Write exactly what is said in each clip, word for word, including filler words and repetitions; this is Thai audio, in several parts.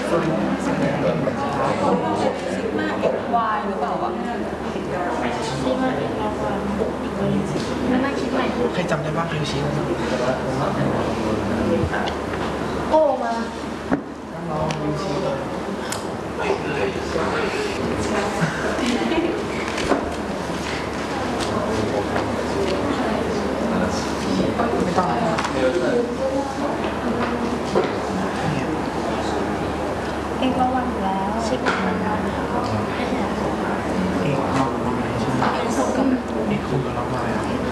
ซิกมาเอ็กซ์วายหรือเปล่าวะซิกมาเอ็กซ์วายนั่นน่าคิดใหม่ใครจำได้บ้างใครชี้นะโอ้มาลองดูชี้ไม่เลยไม่ต้องเอกระวังแล้วชิคมันเอกล็อกไม้ใช่ไหมเอกคู่กับเอกคู่กับล็อกไม้อะเอก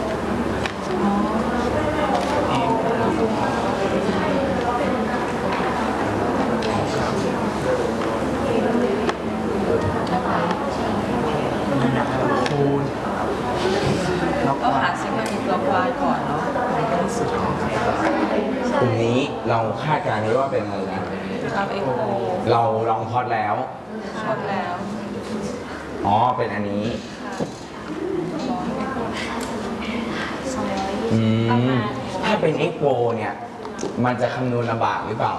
คูณล็อกไม้ก็หาซิกมาอีกล็อกไม้ก่อนเนาะกลุ่มนี้เราคาดการณ์ไว้ว่าเป็นอะไรนะเราลองพอดแล้วพอดแล้วอ๋อ เป็นอันนี้อืมถ้าเป็น เอ็กซ์ โฟร์ เนี่ย มันจะคำนวณลำบากหรือเปล่า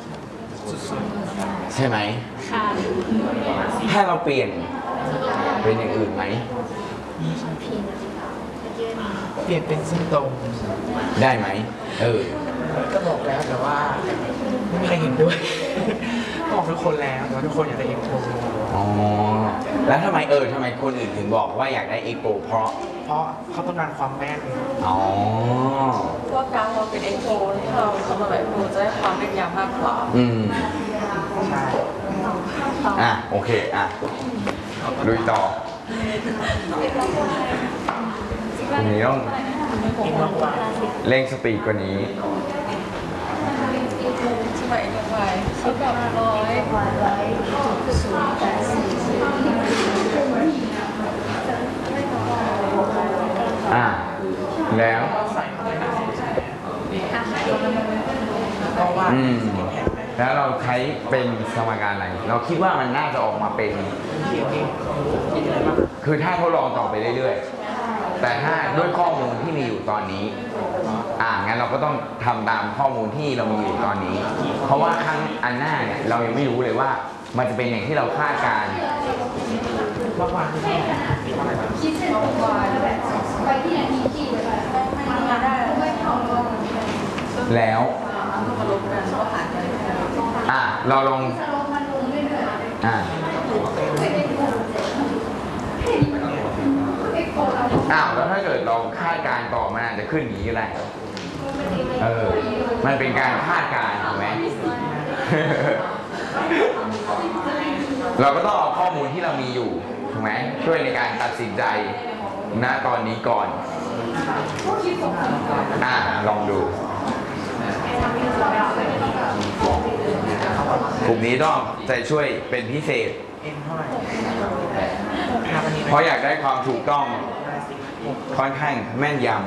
ใช่ไหมค่ะถ้าเราเปลี่ยนเป็นอย่างอื่นไหมเปลี่ยนเป็นเส้นตรงได้ไหมเออก็บอกแล้วแต่ว่าไม่มีใครเห็นด้วยบอกทุกคนแล้วแต่ว่าทุกคนอยากได้เอ็กโปอ๋อแล้วทำไมเออทำไมคนอื่นถึงบอกว่าอยากได้เอ็กโปเพราะเพราะเขาต้องการความแม่นอ๋อพวกการเราเป็นเอ็กโปที่เราทำอะไรโปจะได้ความแม่นยำมากกว่าอืมใช่อ่ะโอเคอ่ะลุยต่อทีนี้ต้องเร่งสปีดกว่านี้ใช่ไหมเอ็กไวชิปแบบร้อยร้อยจุดศูนย์แปดสี่อ่ะแล้วอืมแล้วเราใช้เป็นสมการอะไร เราคิดว่ามันน่าจะออกมาเป็นคือถ้าทดลองต่อไปเรื่อยๆแต่ถ้าด้วยข้อมูลที่มีอยู่ตอนนี้อ่างั้นเราก็ต้องทำตามข้อมูลที่เรามีอยู่ตอนนี้ เพราะว่าครั้งอันหน้าเนี่ยเรายังไม่รู้เลยว่ามันจะเป็นอย่างที่เราคาดการณ์แล้วอ่ะเราลองอ่ะอ้าวแล้วถ้าเกิดเราคาดการณ์ต่อมันอาจจะขึ้นอย่างนี้ก็ได้เออมันเป็นการคาดการณ์ถูกไหม เราก็ต้องเอาข้อมูลที่เรามีอยู่ถูกไหมช่วยในการตัดสินใจณตอนนี้ก่อนอ่ะลองดูกลุ่มนี้ต้องใจช่วยเป็นพิเศษเพราะอยากได้ความถูกต้องค่อนข้างแม่นยำ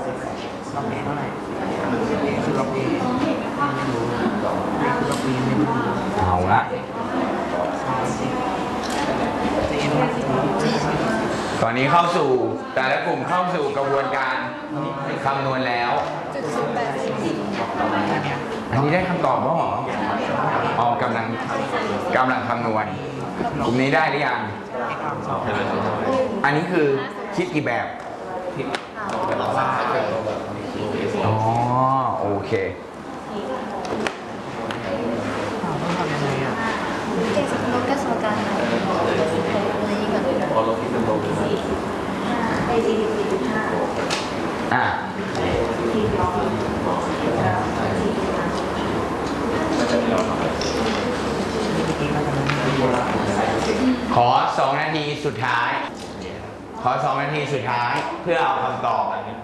เอาละตอนนี้เข้าสู่แต่ละกลุ่มเข้าสู่กระบวนการคำนวณแล้วอันนี้ได้คำตอบแล้วเหรออ๋อกำลังกำลังคำนวณกลุ่มนี้ได้หรือยังอันนี้คือคิดกี่แบบอ๋อโอเคต้องทำยังไงอ่ะเจ็ดสิบลบกับสมการอะไรไปสี่สิบสี่จุดห้าอ่ะขอสองนาทีสุดท้ายขอสองนาทีสุดท้ายเพื่อเอาคำตอบ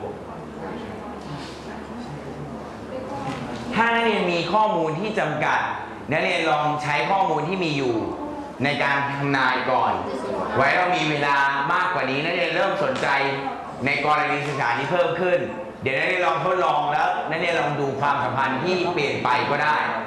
ถ้านักเรียนมีข้อมูลที่จำกัดนักเรียนลองใช้ข้อมูลที่มีอยู่ในการทำนายก่อนไว้เรามีเวลามากกว่านี้นักเรียนเริ่มสนใจในกรณีศึกษาที่เพิ่มขึ้นเดี๋ยวนักเรียนลองทดลองแล้วนักเรียนลองดูความสัมพันธ์ที่เปลี่ยนไปก็ได้